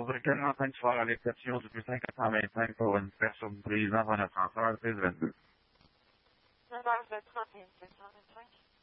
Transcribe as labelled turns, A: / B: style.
A: faudrait tellement en train de faire à l'exception du plus 525 pour une personne brisante en ascenseur 1622.
B: Numéro de 31 525.